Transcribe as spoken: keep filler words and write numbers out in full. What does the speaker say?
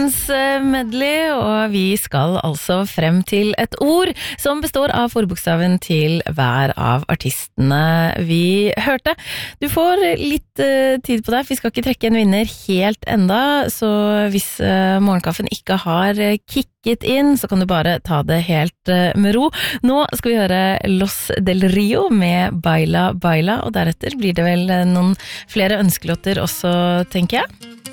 medley, og vi skal altså frem til et ord som består av forbokstaven til hver av artistene vi hørte. Du får litt uh, tid på deg, vi skal ikke trekke en vinner helt enda, så hvis uh, morgenkaffen ikke har uh, kicket inn, så kan du bare ta det helt uh, med ro. Nå skal vi høre Los del Rio med Baila Baila, og deretter blir det vel uh, noen flere ønskelåter også, tenker jeg.